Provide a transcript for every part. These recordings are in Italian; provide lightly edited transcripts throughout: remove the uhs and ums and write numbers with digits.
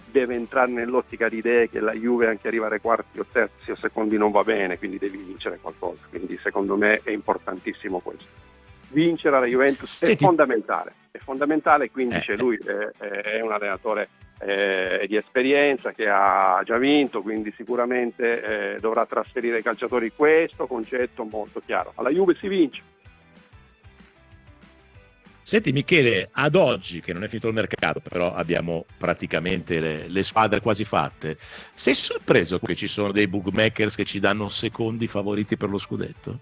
deve entrare nell'ottica di idee che la Juve anche arrivare ai quarti o terzi o secondi non va bene, quindi devi vincere qualcosa, quindi secondo me è importantissimo questo. Vincere alla Juventus è fondamentale, quindi c'è lui, è un allenatore di esperienza che ha già vinto, quindi sicuramente dovrà trasferire ai calciatori questo concetto molto chiaro. Alla Juve si vince. Senti Michele, ad oggi, che non è finito il mercato, però abbiamo praticamente le squadre quasi fatte, sei sorpreso che ci sono dei bookmakers che ci danno secondi favoriti per lo scudetto?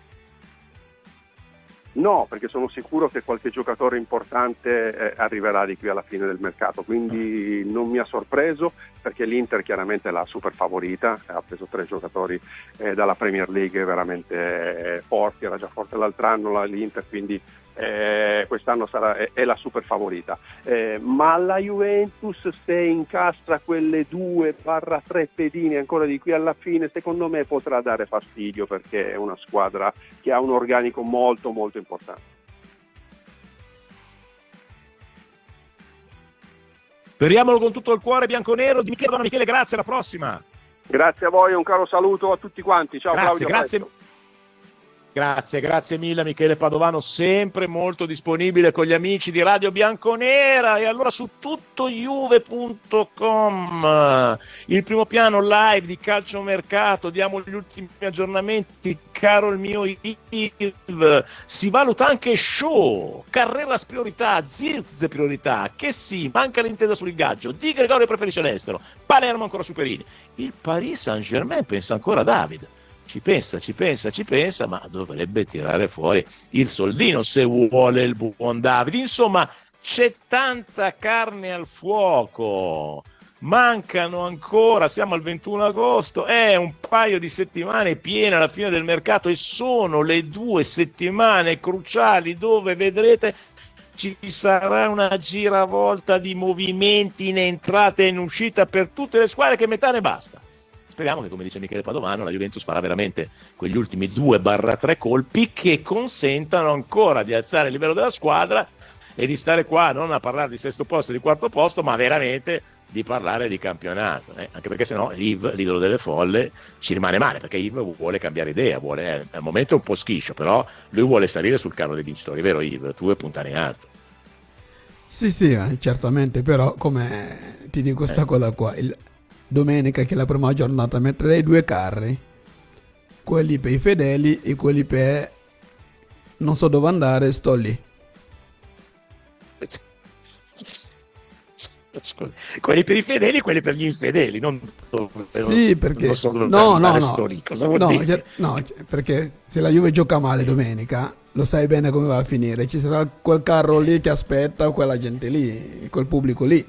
No, perché sono sicuro che qualche giocatore importante arriverà di qui alla fine del mercato, quindi non mi ha sorpreso, perché l'Inter chiaramente è la super favorita, ha preso 3 giocatori dalla Premier League veramente forti, era già forte l'altro anno l'Inter, quindi quest'anno è la super favorita, ma la Juventus, se incastra quelle 2-3 pedine ancora di qui alla fine, secondo me potrà dare fastidio, perché è una squadra che ha un organico molto molto importante. Speriamolo con tutto il cuore bianconero di Michele, grazie, alla prossima. Grazie a voi, un caro saluto a tutti quanti, ciao. Grazie, Claudio, grazie mille Michele Padovano, sempre molto disponibile con gli amici di Radio Bianconera. E allora su tuttojuve.com, il primo piano live di calciomercato, diamo gli ultimi aggiornamenti, caro il mio Yves, si valuta anche Show, Carreras priorità, Zirze priorità, che sì, manca l'intesa sull'ingaggio, Di Gregorio preferisce l'estero, Palermo ancora Superini, il Paris Saint-Germain pensa ancora a David. Ci pensa, ma dovrebbe tirare fuori il soldino se vuole il buon Davide. Insomma, c'è tanta carne al fuoco. Mancano ancora, siamo al 21 agosto, è un paio di settimane piene alla fine del mercato, e sono le 2 settimane cruciali dove vedrete ci sarà una giravolta di movimenti in entrata e in uscita per tutte le squadre, che metà ne basta. Speriamo che, come dice Michele Padovano, la Juventus farà veramente quegli ultimi 2-3 colpi che consentano ancora di alzare il livello della squadra e di stare qua non a parlare di sesto posto e di quarto posto, ma veramente di parlare di campionato, anche perché sennò Yves, l'idolo delle folle, ci rimane male, perché Yves vuole cambiare idea, al momento è un po' schiscio, però lui vuole salire sul carro dei vincitori, vero Yves? Tu vuoi puntare in alto. Sì, certamente, però come ti dico questa cosa qua, domenica, che è la prima giornata, metterei 2 carri, quelli per i fedeli e quelli per non so dove andare, sto lì. Scusa, quelli per i fedeli e quelli per gli infedeli, non sì, perché non so dove andare, sto lì. Cosa vuol dire? Perché se la Juve gioca male domenica, lo sai bene come va a finire, ci sarà quel carro lì che aspetta quella gente lì, quel pubblico lì.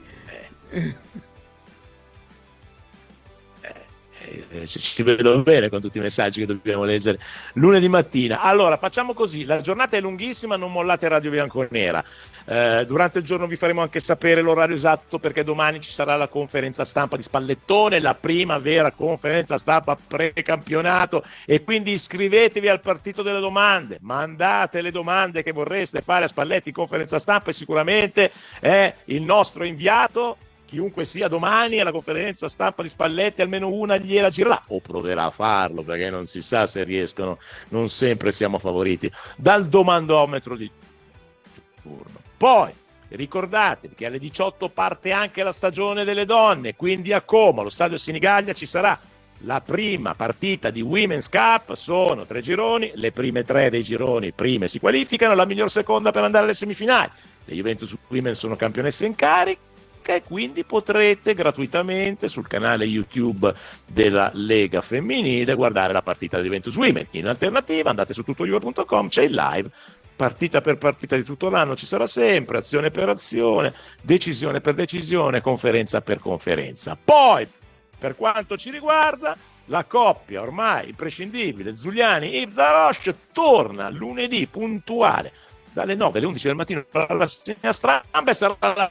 Ci vedo bene con tutti i messaggi che dobbiamo leggere lunedì mattina. Allora facciamo così, la giornata è lunghissima, non mollate Radio Bianconera, durante il giorno vi faremo anche sapere l'orario esatto, perché domani ci sarà la conferenza stampa di Spallettone, la prima vera conferenza stampa pre-campionato, e quindi iscrivetevi al partito delle domande, mandate le domande che vorreste fare a Spalletti in conferenza stampa, e sicuramente il nostro inviato, chiunque sia, domani alla conferenza stampa di Spalletti almeno una gliela girerà, o proverà a farlo, perché non si sa se riescono, non sempre siamo favoriti dal domandometro di turno. Poi ricordatevi che alle 18 parte anche la stagione delle donne, quindi a Como, allo stadio Sinigaglia, ci sarà la prima partita di Women's Cup. Sono 3 gironi, le prime 3 dei gironi prime si qualificano, la miglior seconda per andare alle semifinali. Le Juventus Women sono campionesse in carica, e quindi potrete gratuitamente sul canale YouTube della Lega Femminile guardare la partita di Juventus Women. In alternativa andate su tuttojuve.com, c'è il live, partita per partita di tutto l'anno, ci sarà sempre, azione per azione, decisione per decisione, conferenza per conferenza. Poi, per quanto ci riguarda, la coppia ormai imprescindibile Zuliani-Yves Laroche torna lunedì puntuale dalle 9 alle 11 del mattino alla rassegna stampa, e sarà la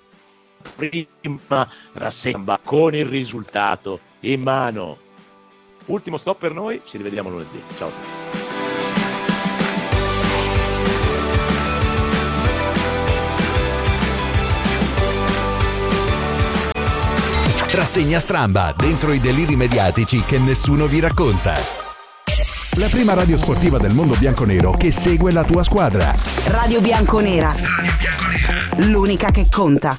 prima rassegna con il risultato in mano. Ultimo stop per noi, ci rivediamo lunedì, ciao a tutti. Rassegna Stramba, dentro i deliri mediatici che nessuno vi racconta. La prima radio sportiva del mondo bianconero che segue la tua squadra. Radio Bianconera. L'unica che conta.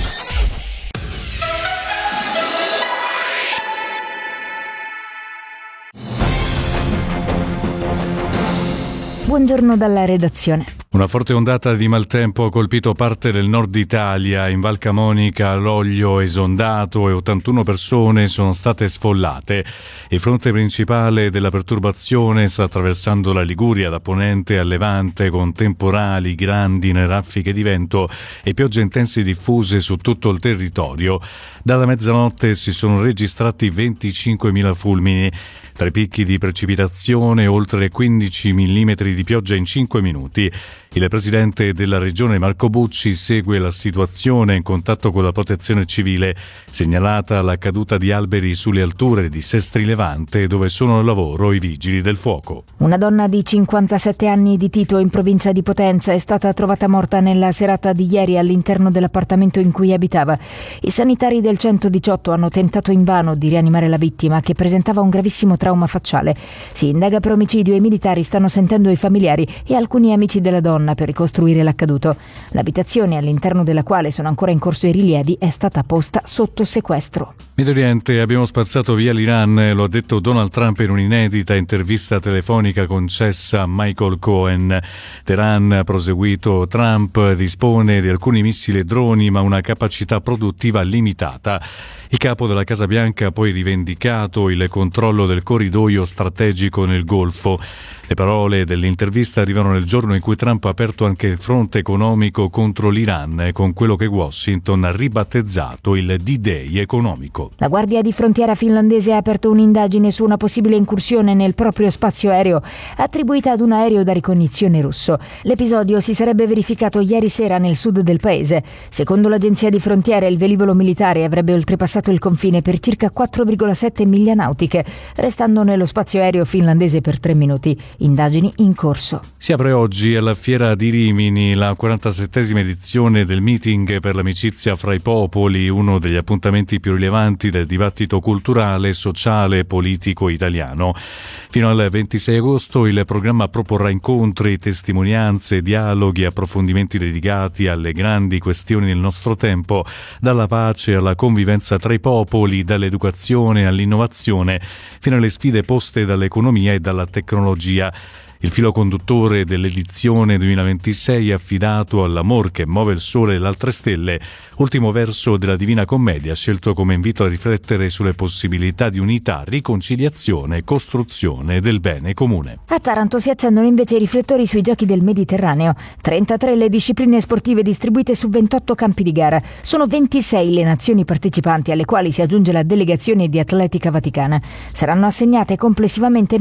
Buongiorno dalla redazione. Una forte ondata di maltempo ha colpito parte del nord Italia. In Val Camonica l'olio è esondato e 81 persone sono state sfollate. Il fronte principale della perturbazione sta attraversando la Liguria da ponente a levante, con temporali, grandine, raffiche di vento e piogge intense diffuse su tutto il territorio. Dalla mezzanotte si sono registrati 25.000 fulmini. Tra i picchi di precipitazione, oltre 15 mm di pioggia in 5 minuti. Il presidente della regione Marco Bucci segue la situazione in contatto con la protezione civile, segnalata la caduta di alberi sulle alture di Sestri Levante, dove sono al lavoro i vigili del fuoco. Una donna di 57 anni di Tito, in provincia di Potenza, è stata trovata morta nella serata di ieri all'interno dell'appartamento in cui abitava. I sanitari del 118 hanno tentato invano di rianimare la vittima, che presentava un gravissimo trauma facciale. Si indaga per omicidio e i militari stanno sentendo i familiari e alcuni amici della donna per ricostruire l'accaduto. L'abitazione, all'interno della quale sono ancora in corso i rilievi, è stata posta sotto sequestro. Medio Oriente, abbiamo spazzato via l'Iran, lo ha detto Donald Trump in un'inedita intervista telefonica concessa a Michael Cohen. Teheran, ha proseguito Trump, dispone di alcuni missili e droni, ma una capacità produttiva limitata. Il capo della Casa Bianca ha poi rivendicato il controllo del corridoio strategico nel Golfo. Le parole dell'intervista arrivano nel giorno in cui Trump ha aperto anche il fronte economico contro l'Iran, con quello che Washington ha ribattezzato il D-Day economico. La Guardia di Frontiera finlandese ha aperto un'indagine su una possibile incursione nel proprio spazio aereo, attribuita ad un aereo da ricognizione russo. L'episodio si sarebbe verificato ieri sera nel sud del paese. Secondo l'agenzia di frontiera, il velivolo militare avrebbe oltrepassato il confine per circa 4,7 miglia nautiche, restando nello spazio aereo finlandese per 3 minuti. Indagini in corso. Si apre oggi alla Fiera di Rimini la 47esima edizione del Meeting per l'amicizia fra i popoli, uno degli appuntamenti più rilevanti del dibattito culturale, sociale e politico italiano. Fino al 26 agosto il programma proporrà incontri, testimonianze, dialoghi e approfondimenti dedicati alle grandi questioni del nostro tempo, dalla pace alla convivenza tra i popoli, dall'educazione all'innovazione, fino alle sfide poste dall'economia e dalla tecnologia. Il filo conduttore dell'edizione 2026 è affidato all'amor che muove il sole e le altre stelle, ultimo verso della Divina Commedia, scelto come invito a riflettere sulle possibilità di unità, riconciliazione e costruzione del bene comune. A Taranto si accendono invece i riflettori sui Giochi del Mediterraneo. 33 le discipline sportive distribuite su 28 campi di gara. Sono 26 le nazioni partecipanti, alle quali si aggiunge la delegazione di atletica vaticana. Saranno assegnate complessivamente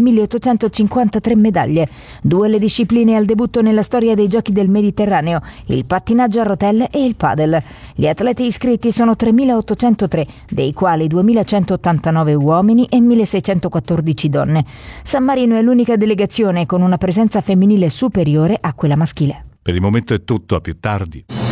1853 medaglie. 2 le discipline al debutto nella storia dei Giochi del Mediterraneo: il pattinaggio a rotelle e il padel. Gli atleti iscritti sono 3.803, dei quali 2.189 uomini e 1.614 donne. San Marino è l'unica delegazione con una presenza femminile superiore a quella maschile. Per il momento è tutto, a più tardi.